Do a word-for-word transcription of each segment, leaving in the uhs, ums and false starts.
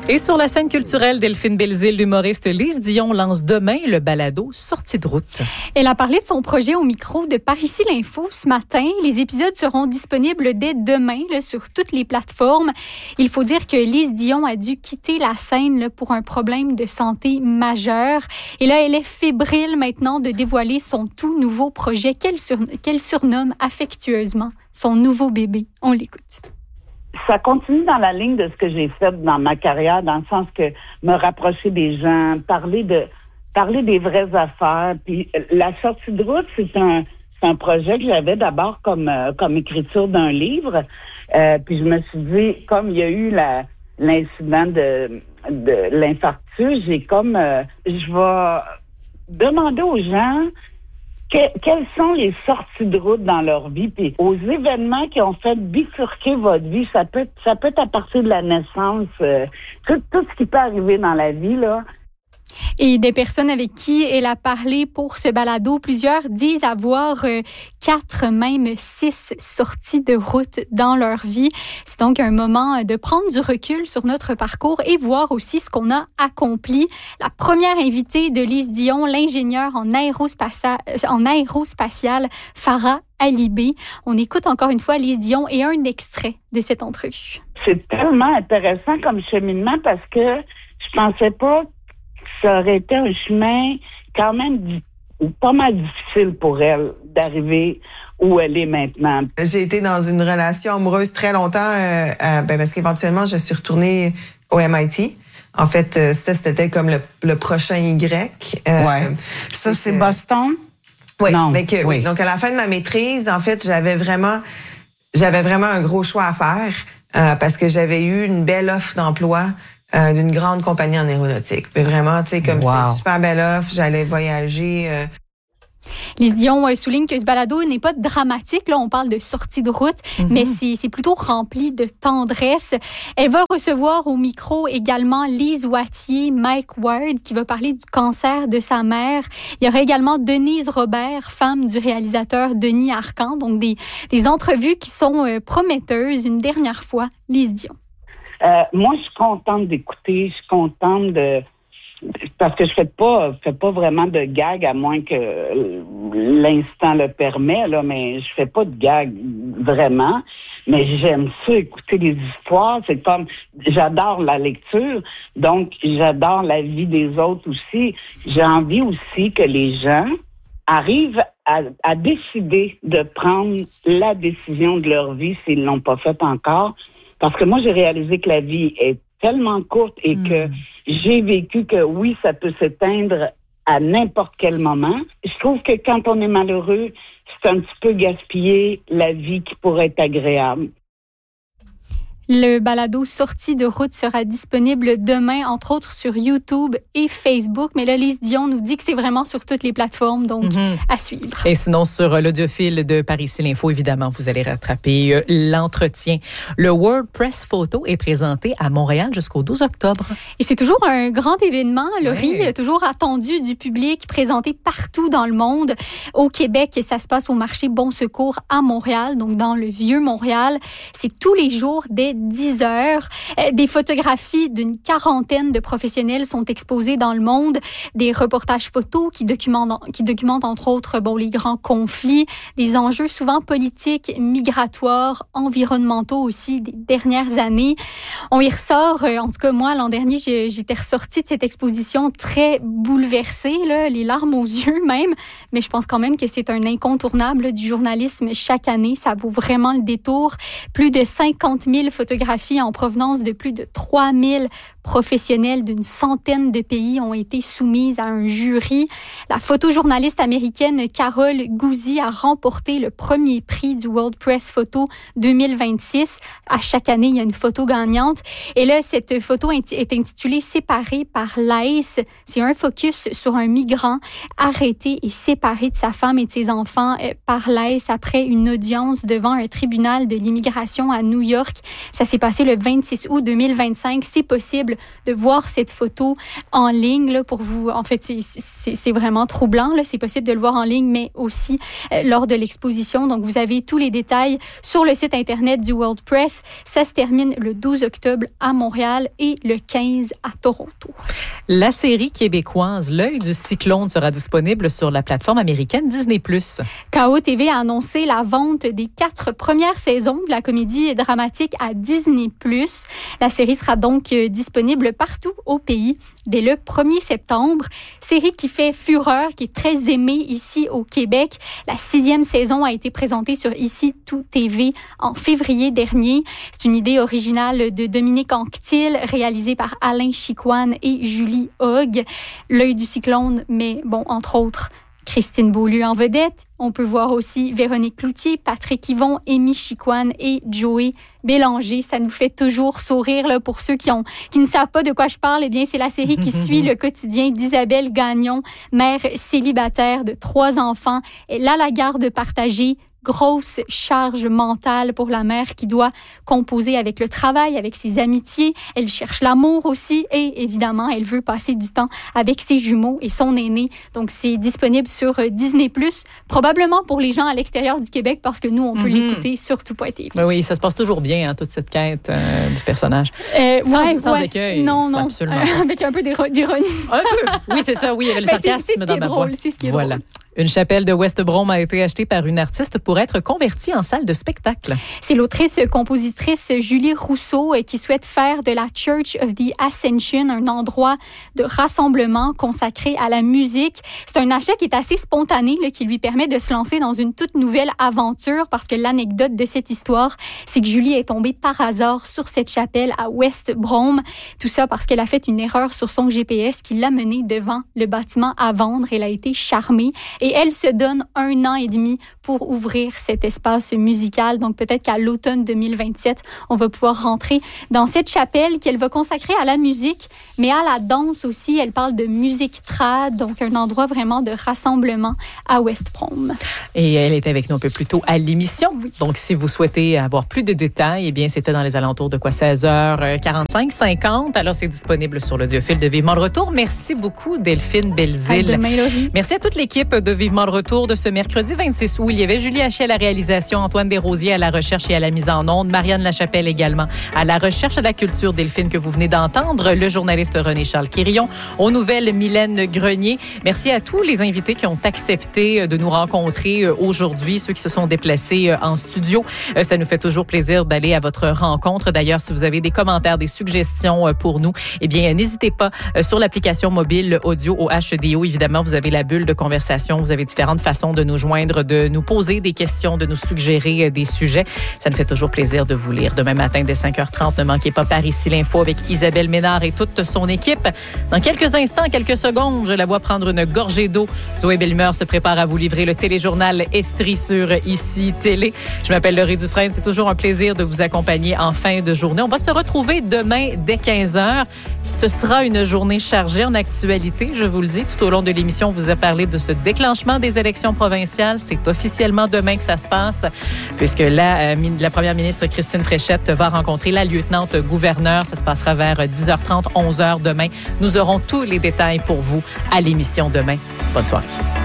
Et sur la scène culturelle, Delphine Belzile, l'humoriste Lise Dion lance demain le balado Sortie de route. Elle a parlé de son projet au micro de Par-ici l'Info ce matin. Les épisodes seront disponibles dès demain là, sur toutes les plateformes. Il faut dire que Lise Dion a dû quitter la scène là, pour un problème de santé majeur. Et là, elle est fébrile maintenant de dévoiler son tout nouveau projet qu'elle, sur... qu'elle surnomme affectueusement son nouveau bébé. On l'écoute. Ça continue dans la ligne de ce que j'ai fait dans ma carrière, dans le sens que me rapprocher des gens, parler de parler des vraies affaires. Puis la sortie de route, c'est un c'est un projet que j'avais d'abord comme euh, comme écriture d'un livre. Euh, puis je me suis dit, comme il y a eu la l'incident de de l'infarctus, j'ai comme euh, je vais demander aux gens Que, quelles sont les sorties de route dans leur vie, puis aux événements qui ont fait bifurquer votre vie. Ça peut, ça peut être à partir de la naissance, euh, tout, tout ce qui peut arriver dans la vie, là. Et des personnes avec qui elle a parlé pour ce balado, plusieurs disent avoir euh, quatre, même six sorties de route dans leur vie. C'est donc un moment de prendre du recul sur notre parcours et voir aussi ce qu'on a accompli. La première invitée de Lise Dion, l'ingénieure en, aérospatial, en aérospatial, Farah Alibé. On écoute encore une fois Lise Dion et un extrait de cette entrevue. C'est tellement intéressant comme cheminement parce que je pensais pas ça aurait été un chemin quand même pas mal difficile pour elle d'arriver où elle est maintenant. J'ai été dans une relation amoureuse très longtemps euh, euh, ben parce qu'éventuellement, je suis retournée au M I T. En fait, euh, c'était, c'était comme le, le prochain Y. Euh, ouais. Ça, c'est que, Boston? Oui. Non. Donc, oui. Donc, à la fin de ma maîtrise, en fait, j'avais vraiment, j'avais vraiment un gros choix à faire euh, parce que j'avais eu une belle offre d'emploi Euh, d'une grande compagnie en aéronautique. Puis vraiment, tu sais, comme wow. C'était une super belle offre, j'allais voyager. Euh... Lise Dion souligne que ce balado n'est pas dramatique. Là, on parle de sortie de route, mm-hmm. mais c'est, c'est plutôt rempli de tendresse. Elle va recevoir au micro également Lise Wattier, Mike Ward, qui va parler du cancer de sa mère. Il y aura également Denise Robert, femme du réalisateur Denis Arcand. Donc, des, des entrevues qui sont euh, prometteuses. Une dernière fois, Lise Dion. Euh, moi, je suis contente d'écouter, je suis contente de... Parce que je fais pas fais pas vraiment de gag, à moins que l'instant le permet, là, mais je fais pas de gag vraiment. Mais j'aime ça, écouter les histoires. C'est comme... J'adore la lecture, donc j'adore la vie des autres aussi. J'ai envie aussi que les gens arrivent à, à décider de prendre la décision de leur vie s'ils l'ont pas fait encore. Parce que moi, j'ai réalisé que la vie est tellement courte et mmh. que j'ai vécu que oui, ça peut s'éteindre à n'importe quel moment. Je trouve que quand on est malheureux, c'est un petit peu gaspiller la vie qui pourrait être agréable. Le balado Sortie de route sera disponible demain, entre autres sur YouTube et Facebook. Mais là, Lise Dion nous dit que c'est vraiment sur toutes les plateformes, donc mm-hmm. à suivre. Et sinon, sur l'audiophile de Par-ici l'Info, évidemment, vous allez rattraper l'entretien. Le World Press Photo est présenté à Montréal jusqu'au douze octobre. Et c'est toujours un grand événement, Laurie, oui. toujours attendu du public, présenté partout dans le monde. Au Québec, ça se passe au marché Bon Secours à Montréal, donc dans le vieux Montréal. C'est tous les jours dès dix heures. Des photographies d'une quarantaine de professionnels sont exposées dans le monde. Des reportages photos qui documentent, qui documentent entre autres bon, les grands conflits, des enjeux souvent politiques, migratoires, environnementaux aussi des dernières années. On y ressort, en tout cas moi l'an dernier, j'ai, j'étais ressortie de cette exposition très bouleversée, là, les larmes aux yeux même, mais je pense quand même que c'est un incontournable là, du journalisme chaque année. Ça vaut vraiment le détour. Plus de cinquante mille photographies en provenance de plus de trois mille professionnels d'une centaine de pays ont été soumises à un jury. La photojournaliste américaine Carole Guzzi a remporté le premier prix du World Press Photo deux mille vingt-six. À chaque année, il y a une photo gagnante. Et là, cette photo est intitulée « Séparé par l'I C E ». C'est un focus sur un migrant arrêté et séparé de sa femme et de ses enfants par l'I C E après une audience devant un tribunal de l'immigration à New York. Ça s'est passé le vingt-six août deux mille vingt-cinq. C'est possible de voir cette photo en ligne là, pour vous. En fait, c'est, c'est, c'est vraiment troublant. Là. C'est possible de le voir en ligne, mais aussi euh, lors de l'exposition. Donc, vous avez tous les détails sur le site Internet du World Press. Ça se termine le douze octobre à Montréal et le quinze à Toronto. La série québécoise L'œil du cyclone sera disponible sur la plateforme américaine Disney plus. K O T V a annoncé la vente des quatre premières saisons de la comédie dramatique à Disney plus. La série sera donc disponible partout au pays dès le premier septembre. Série qui fait fureur, qui est très aimée ici au Québec. La sixième saison a été présentée sur Ici Tout T V en février dernier. C'est une idée originale de Dominique Anctil, réalisée par Alain Chicoine et Julie Hogg. L'œil du cyclone, mais bon, entre autres, Christine Beaulieu en vedette. On peut voir aussi Véronique Cloutier, Patrick Yvon, Amy Chicoine et Joey Bélanger. Ça nous fait toujours sourire là, pour ceux qui, ont, qui ne savent pas de quoi je parle. Eh bien, c'est la série qui suit le quotidien d'Isabelle Gagnon, mère célibataire de trois enfants. Elle a la garde partagée. Grosse charge mentale pour la mère qui doit composer avec le travail, avec ses amitiés. Elle cherche l'amour aussi et évidemment, elle veut passer du temps avec ses jumeaux et son aîné. Donc, c'est disponible sur Disney plus, probablement pour les gens à l'extérieur du Québec parce que nous, on peut mm-hmm. l'écouter sur Tout Point T V. Ben oui, ça se passe toujours bien, hein, toute cette quête euh, du personnage. Euh, sans ouais, sans ouais. écueil. Non, non. Absolument. Euh, avec un peu d'ironie. Un peu. Oui, c'est ça. Oui, il y avait le sarcasme c'est, c'est dans ma drôle, voix. C'est ce qui est voilà. drôle. Une chapelle de West Brom a été achetée par une artiste pour être convertie en salle de spectacle. C'est l'autrice-compositrice Julie Rousseau qui souhaite faire de la Church of the Ascension un endroit de rassemblement consacré à la musique. C'est un achat qui est assez spontané, là, qui lui permet de se lancer dans une toute nouvelle aventure parce que l'anecdote de cette histoire, c'est que Julie est tombée par hasard sur cette chapelle à West Brom. Tout ça parce qu'elle a fait une erreur sur son G P S qui l'a menée devant le bâtiment à vendre. Elle a été charmée. Et elle se donne un an et demi pour ouvrir cet espace musical. Donc, peut-être qu'à l'automne deux mille vingt-sept, on va pouvoir rentrer dans cette chapelle qu'elle va consacrer à la musique, mais à la danse aussi. Elle parle de musique trad, donc un endroit vraiment de rassemblement à West Brom. Et elle était avec nous un peu plus tôt à l'émission. Oui. Donc, si vous souhaitez avoir plus de détails, eh bien, c'était dans les alentours de quoi, seize heures quarante-cinq, cinquante. Alors, c'est disponible sur l'Audiophile de Vivement le Retour. Merci beaucoup, Delphine Belzile. À demain, Laurie. Merci à toute l'équipe de Vivement le Retour de ce mercredi vingt-six août. Il y avait Julie Haché à la réalisation, Antoine Desrosiers à la recherche et à la mise en onde, Marianne Lachapelle également à la recherche à la culture, Delphine que vous venez d'entendre, le journaliste René-Charles Quirion, aux nouvelles Mylène Grenier. Merci à tous les invités qui ont accepté de nous rencontrer aujourd'hui, ceux qui se sont déplacés en studio. Ça nous fait toujours plaisir d'aller à votre rencontre. D'ailleurs, si vous avez des commentaires, des suggestions pour nous, eh bien, n'hésitez pas sur l'application mobile audio au H D O. Évidemment, vous avez la bulle de conversation. Vous avez différentes façons de nous joindre, de nous poser des questions, de nous suggérer des sujets. Ça nous fait toujours plaisir de vous lire. Demain matin, dès cinq heures trente, ne manquez pas Par ici l'info avec Isabelle Ménard et toute son équipe. Dans quelques instants, quelques secondes, je la vois prendre une gorgée d'eau. Zoé Bellemeur se prépare à vous livrer le téléjournal Estrie sur Ici Télé. Je m'appelle Laurie Dufresne. C'est toujours un plaisir de vous accompagner en fin de journée. On va se retrouver demain dès quinze heures. Ce sera une journée chargée en actualité. Je vous le dis, tout au long de l'émission, on vous a parlé de ce déclenchement des élections provinciales. C'est officiellement demain que ça se passe, puisque la, euh, la première ministre Christine Fréchette va rencontrer la lieutenant gouverneure. Ça se passera vers dix heures trente, onze heures demain. Nous aurons tous les détails pour vous à l'émission demain. Bonne soirée.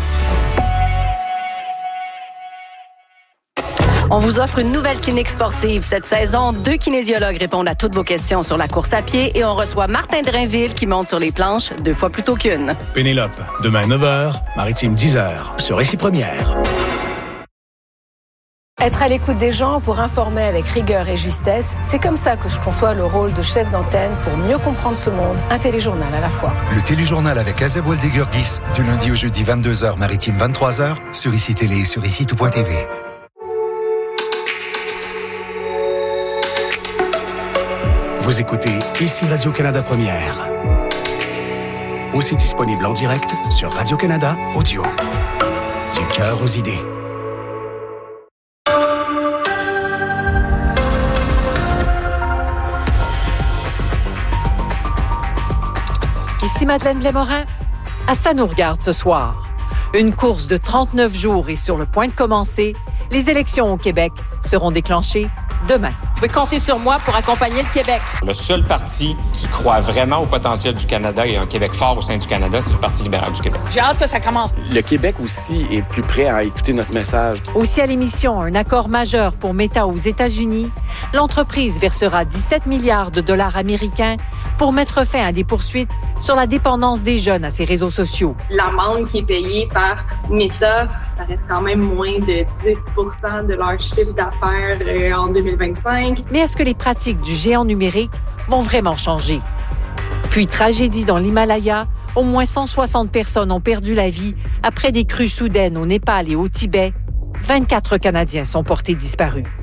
On vous offre une nouvelle clinique sportive. Cette saison, deux kinésiologues répondent à toutes vos questions sur la course à pied et on reçoit Martin Drainville qui monte sur les planches deux fois plus tôt qu'une. Pénélope, demain neuf heures, Maritime dix heures, sur Récit Première. Être à l'écoute des gens pour informer avec rigueur et justesse, c'est comme ça que je conçois le rôle de chef d'antenne pour mieux comprendre ce monde, un téléjournal à la fois. Le téléjournal avec Azeb Waldegurgis, du lundi au jeudi vingt-deux heures, Maritime vingt-trois heures, sur Ici Télé et sur Ici Tout Point T V. Vous écoutez Ici Radio-Canada Première. Aussi disponible en direct sur Radio-Canada Audio. Du cœur aux idées. Ici Madeleine Blais-Morin. À ça nous regarde ce soir. Une course de trente-neuf jours est sur le point de commencer. Les élections au Québec seront déclenchées demain. pouvez compter sur moi pour accompagner le Québec. Le seul parti qui croit vraiment au potentiel du Canada et un Québec fort au sein du Canada, c'est le Parti libéral du Québec. J'ai hâte que ça commence. Le Québec aussi est plus prêt à écouter notre message. Aussi à l'émission, un accord majeur pour Meta aux États-Unis. L'entreprise versera dix-sept milliards de dollars américains pour mettre fin à des poursuites sur la dépendance des jeunes à ces réseaux sociaux. L'amende qui est payée par Meta, ça reste quand même moins de dix pour cent de leur chiffre d'affaires euh, en deux mille vingt-cinq. Mais est-ce que les pratiques du géant numérique vont vraiment changer? Puis, tragédie dans l'Himalaya, au moins cent soixante personnes ont perdu la vie après des crues soudaines au Népal et au Tibet. vingt-quatre Canadiens sont portés disparus.